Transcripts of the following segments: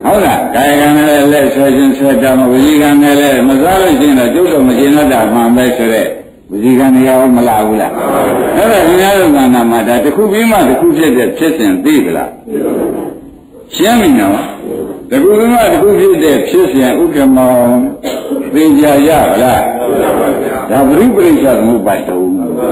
ဟုတ်လားကာယကံနဲ့လက်ဆွဲခြင်းဆွဲတာမဝစီကံနဲ့လည်းမစားလို့ရှိရင်တော့ကျုပ်တော့မရှင်းတော့တာမှန်ပဲဆိုတဲ့ဝစီကံတွေရောမလာဘူးလားအဲ့ဒါခင်ဗျားတို့ကဏ္ဍမှာဒါတစ်ခုပြီးမှတစ်ခုဖြစ်တဲ့ဖြစ်စဉ်သိပလားရှင်းပြီနော်တစ်ခုပြီးမှတစ်ခုဖြစ်တဲ့ဖြစ်စဉ်ဥက္ကမောင်သိကြရပါလားဒါပရိပရိစ္ဆသမုပ္ပါဒ်တုံး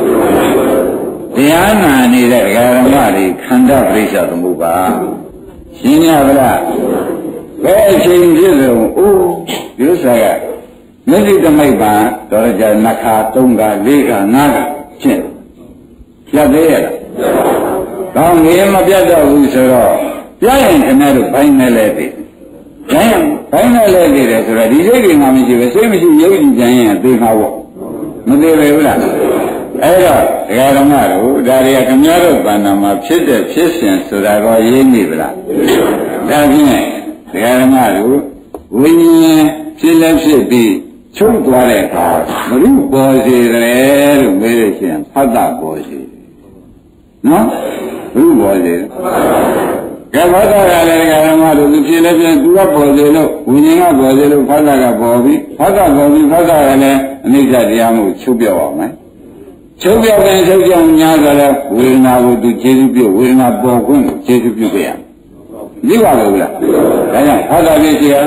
တရားနာနေတဲ့ဓမ္မတွေခန္ဓာပရိစ္ဆသမုပ္ပါဒ်ရှင်းရပါလားဘယ်အချိန်ဖြစ်လို့အိုးဒီဥစ္စာကမျက်စိတမိတ်ပါတော်ကြနှခါ3ခါ4ခါ5ခါဖြစ်ပြတ်သေးရလားကောင်းငယ်မပြတ်တော့ဘူးဆိုတော့ပြရင်ခင်ဗျားတို့ဘိုင်းနဲ့လဲပြီဘိုင်းနဲ့လဲပြီတယ်ဆိုတော့ဒီစိတ်ကငါမရှိပဲစိတ်မရှိရုပ်ကြည့်ကြရင်သိမှာပေါ့မသိပဲဘူးလားအဲ့တော့ဒကာဓမ္မတို့ဒါတွေကခင်ဗျားတို့ဘာနာမှာဖြစ်တဲ့ဖြစ်စဉ်ဆိုတာတော့ရင်းနေပလားဒါဖြင့်ဒကာဓမ္မတို့ဝိညာဉ်ဖြစ်လဲဖြစ်ပြီးချုပ်သွားတဲ့အခါဘုရုပေါ်စေတယ်လို့ပြောလို့ရှိရင်ဖတ်တာပေါ်စေနော်ဘုရုပေါ်စေကဲဘာသာရလည်းဒကာဓမ္မတို့ဖြစ်လဲဖြစ်သူကပေါ်စေလို့ဝိညာဉ်ကပေါ်စေလို့ဖတ်တာကပေါ်ပြီးဖတ်တာပေါ်ပြီးဖတ်တာကလည်းအနိစ္စတရားမှုချုပ်ပြောက်အောင်မယ်ချုပ်ပြောက်တဲ့ချုပ်ကြောင့်ညာဆိုတော့ဝေဒနာကိုသူကျေစုပြုဝေဒနာပေါ်ခွင့်ကိုကျေစုပြုကြရဒီပါလို့လားဒါကြောင့်ဖတ်တာဖြစ်စီရ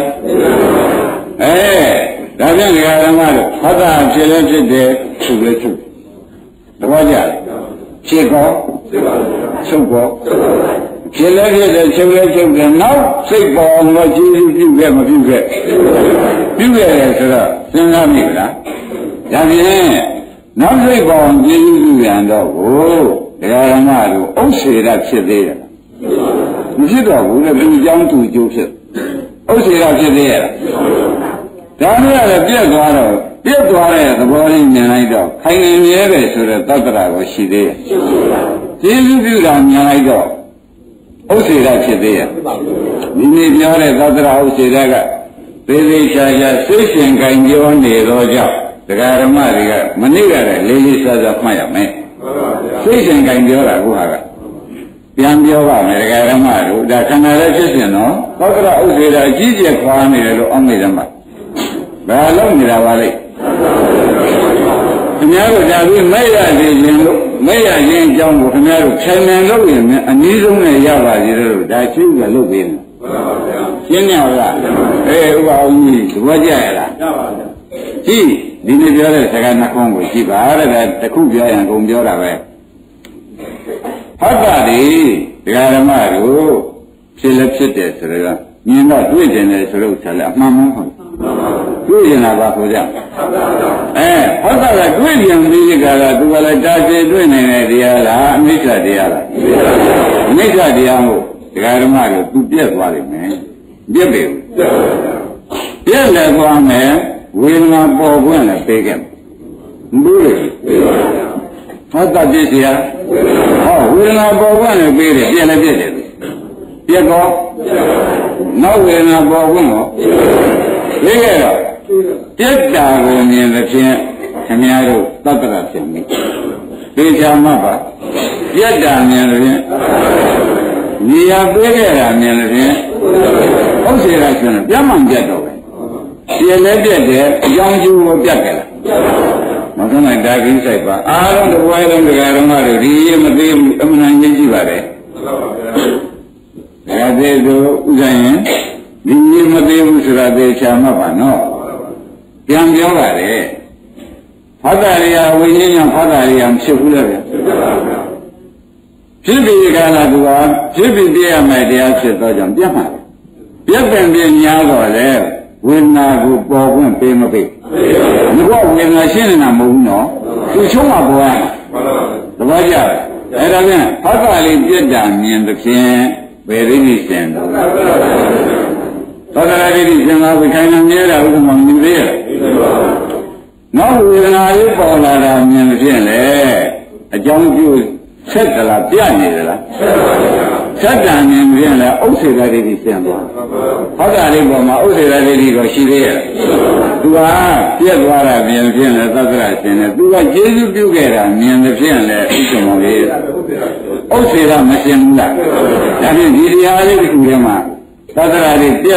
ဒါဖြင့်ဒကာဓမ္မတို့ဖတ်တာဖြစ်လဲဖြစ်တယ်ချုပ်လဲချုပ်သဘောကျလားဖြစ်ကောချုပ်ကောဖြစ်လဲဖြစ်တယ်ချုပ်လဲချုပ်တယ်နောက်စိတ်ပေါ်တော့ကျေစုပြုခဲ့မပြုခဲ့ပြုခဲ့တယ်ဆိုတော့စဉ်းစားမိဗလားဒါဖြင့်နောက်စိတ်ပေါ်ကျေစုပြုရန်တော့ကိုဒကာဓမ္မတို့ဥစ္စေရဖြစ်သေးတယ်မဖြစ်တော့ဘူးလေသူအကြောင်းသူအကျိုးဖြစ်ဥစ္စေရဖြစ်သေးရဲ့ဒါနဲ့လည်းပြက်သွားတော့ပြက်သွားတဲ့သဘောလေးမြင်လိုက်တော့ခိုင်နေမြဲပဲဆိုတဲ့သတ္တရာကိုရှိသေးရဲ့ကျေစုပြုတာမြင်လိုက်တော့ဥစ္စေရဖြစ်သေးရဲ့ဒီနေ့ပြောတဲ့သတ္တရာဥစ္စေရကသေသေးချာချာစိတ်ရှင်ကံပြောနေတော့ကြောင့်ဒကာဓမ္မတွေကမနစ်ရတဲ့လေးလေးစားစားမှတ်ရမယ်စိတ်ရှင်ကံပြောတာကိုဟာကပြန်ပြောပါမယ်ဒကာဓမ္မတို့ဒါခန္ဓာလည်းဖြစ်စဉ်တော့သတ္တရာဥစ္စေရအကြီးကျယ်ခွာနေတယ်လို့အောက်မေ့တယ်မှာဘာလို့နေတာပါလဲခင်ဗျားတို့ဒါပြီးမဲ့ရသေးရင်လို့မဲ့ရခြင်းအကြောင်းကိုခင်ဗျားတို့ခြံမြန်လို့ရင်အနည်းဆုံးနဲ့ရပါသေးတယ်လို့ဒါရှင်းပြလုပ်ပေးမယ်ရှင်းရလားဥပအောင်ကြီးသဘောကျရလားကျပါဗျာကြည့်ဒီနေ့ပြောတဲ့စကားနှခုကိုကြည့်ပါတဲ့တခုပြောရင်ကုန်ပြောတာပဲဟုတ်ပါလေဒကာဓမ္မတို့ဖြစ်လည်းဖြစ်တယ်ဆိုတော့မြင်တော့တွေ့တယ်လေဆိုတော့ဆက်လည်းအမှန်မှန်ဟုတ်တွေ့ရင်လာပါဆိုကြဟုတ်တာကတွေ့ရင်ပြီးကြတာသူကလည်းတာရှည်တွေ့နေတဲ့တရားလားအနိစ္စတရားလားအနိစ္စတရားမို့ဒကာဓမ္မတို့သူပြက်သွားလိမ့်မယ်ပြက်ပြီပြက်လည်းသွားမယ်ဝေဒနာပေါ်ခွင့်လည်းပေးခဲ့ဘူးလေဟုတ်တာပြည့်စရာဝေဒနာပေါ်ခွင့်လည်းပေးတယ်ပြက်လည်းပြက်တယ်ပြက်တော့နောက်ဝေဒနာပေါ်ခွင့်ကိုသိခဲ့တော့ပြက်တာကိုမြင်တဲ့ဖြင့်ခင်ဗျားတို့သတ္တရဖြစ်နေသိချာမှပါပြက်တာမြင်တဲ့ဖြင့်နေရာပေးခဲ့တာမြင်တဲ့ဖြင့်ဥစ္စေရရှင်ပြတ်မှန်ပြတ်တော့ပဲပြက်လည်းပြက်တယ်အကြောင်းကျိုးကိုပြတ်ကြလားမဆုံးနိုင်ဒါကိစ္စပါအားလုံးတစ်ဝိုင်းလုံးတရားတော်တို့ဒီရမသေးဘူးအမှန်ကြီးကြည့်ပါလေဒါသေးဆိုဥစ္စာရင်ဒီရမသေးဘူးဆိုတာသေချာမှတ်ပါနော်ပြန်ပြောပါလေဖတ်တာရိယာဝိညာဉ်ကြောင့်ဖတ်တာရိယာမဖြစ်ဘူးလေဗျဖြစ်ပြီးကြလားသူကဖြစ်ပြီးပြရမယ်တရားဖြစ်တော့ကြောင့်ပြတ်မှာပြတ်ပင်ပြညာတော့လေဝေဒနာကိုပေါ်ခွင့်ပေးမပေးဘူးဘုရားဝေဒနာရှင်းနေတာမဟုတ်ဘူးနော်သူချုံးမှာပေါ်ရမှာသဘောကျလားအဲ့ဒါပြန်ဖတ်တာလေးပြတ်တာမြင်သဖြင့်ဘယ်ရင်းကြီးစင်တော့သောတာရတိစင်လာဝိခိုင်နာမြဲတာဥက္ကမမြင်သေးရဲ့နောက်ဝေဒနာလေးပေါ်လာတာမြင်ဖြင့်လေအကြောင်းကျိုးဆက်ကြလားပြနေကြလားဆက်တန်မြင်ဖြင့်လေဥစ္စေရတိစင်သွားဟောတာလေးပေါ်မှာဥစ္စေရတိကိုရှိသေးရဲ့သူကပြက်သွားတာမြင်ဖြင့်လေသတ္တရရှင်လေသူကကျေးဇူးပြုခဲ့တာမြင်ဖြင့်လေဥက္ကမလေးဥစ္စေရမရှင်ဘူးလားဒါဖြင့်ဒီတရားလေးတစ်ခုထဲမှာသတ္တရာတွေပြ